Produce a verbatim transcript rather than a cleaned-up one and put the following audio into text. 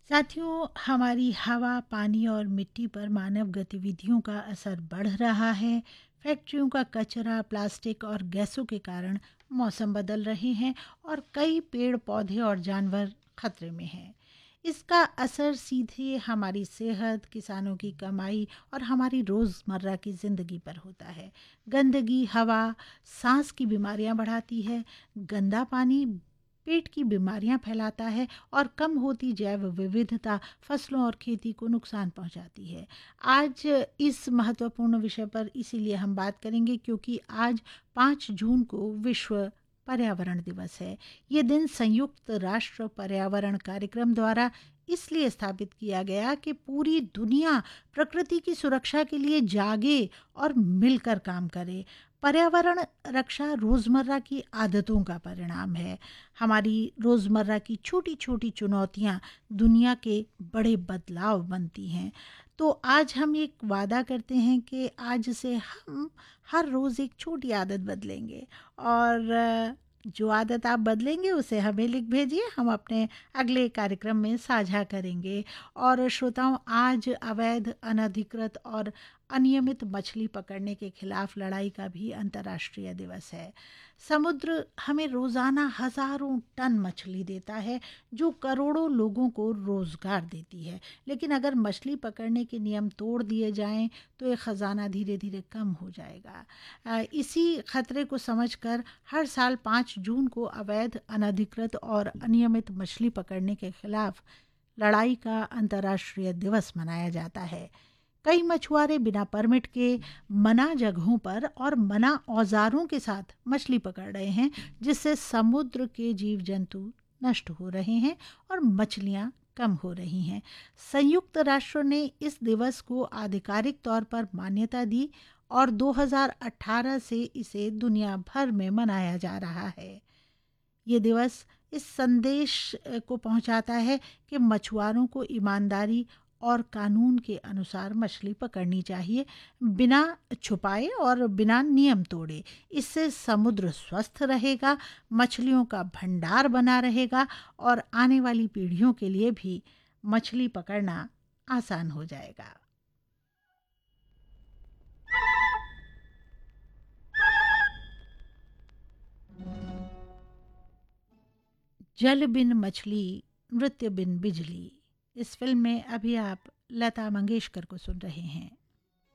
साथियों, हमारी हवा, पानी और मिट्टी पर मानव गतिविधियों का असर बढ़ रहा है। फैक्ट्रियों का कचरा, प्लास्टिक और गैसों के कारण मौसम बदल रहे हैं और कई पेड़ पौधे और जानवर खतरे में हैं। इसका असर सीधे हमारी सेहत, किसानों की कमाई और हमारी रोज़मर्रा की ज़िंदगी पर होता है। गंदगी हवा, सांस की बीमारियां बढ़ाती है। गंदा पानी पेट की बीमारियां फैलाता है और कम होती जैव विविधता फसलों और खेती को नुकसान पहुंचाती है। आज इस महत्वपूर्ण विषय पर इसीलिए हम बात करेंगे क्योंकि आज पाँच जून को विश्व पर्यावरण दिवस है। ये दिन संयुक्त राष्ट्र पर्यावरण कार्यक्रम द्वारा इसलिए स्थापित किया गया कि पूरी दुनिया प्रकृति की सुरक्षा के लिए जागे और मिलकर काम करे। पर्यावरण रक्षा रोजमर्रा की आदतों का परिणाम है। हमारी रोज़मर्रा की छोटी-छोटी चुनौतियाँ दुनिया के बड़े बदलाव बनती हैं। तो आज हम एक वादा करते हैं कि आज से हम हर रोज़ एक छोटी आदत बदलेंगे और अ, जो आदत आप बदलेंगे उसे हमें लिख भेजिए, हम अपने अगले कार्यक्रम में साझा करेंगे। और श्रोताओं, आज अवैध, अनधिकृत और अनियमित मछली पकड़ने के खिलाफ लड़ाई का भी अंतर्राष्ट्रीय दिवस है। समुद्र हमें रोज़ाना हज़ारों टन मछली देता है, जो करोड़ों लोगों को रोज़गार देती है। लेकिन अगर मछली पकड़ने के नियम तोड़ दिए जाएं, तो ये ख़जाना धीरे-धीरे कम हो जाएगा। अ, इसी खतरे को समझकर हर साल पाँच जून को अवैध, अनधिकृत और अनियमित मछली पकड़ने के खिलाफ लड़ाई का अंतर्राष्ट्रीय दिवस मनाया जाता है। कई मछुआरे बिना परमिट के मना जगहों पर और मना औजारों के साथ मछली पकड़ रहे हैं, जिससे समुद्र के जीव जंतु नष्ट हो रहे हैं और मछलियां कम हो रही हैं। संयुक्त राष्ट्र ने इस दिवस को आधिकारिक तौर पर मान्यता दी और दो हज़ार अठारह से इसे दुनिया भर में मनाया जा रहा है। ये दिवस इस संदेश अ, को पहुंचाता है कि मछुआरों को ईमानदारी और कानून के अनुसार मछली पकड़नी चाहिए, बिना छुपाए और बिना नियम तोड़े। इससे समुद्र स्वस्थ रहेगा, मछलियों का भंडार बना रहेगा और आने वाली पीढ़ियों के लिए भी मछली पकड़ना आसान हो जाएगा। जल बिन मछली, नृत्य बिन बिजली। इस फिल्म में अभी आप लता मंगेशकर को सुन रहे हैं।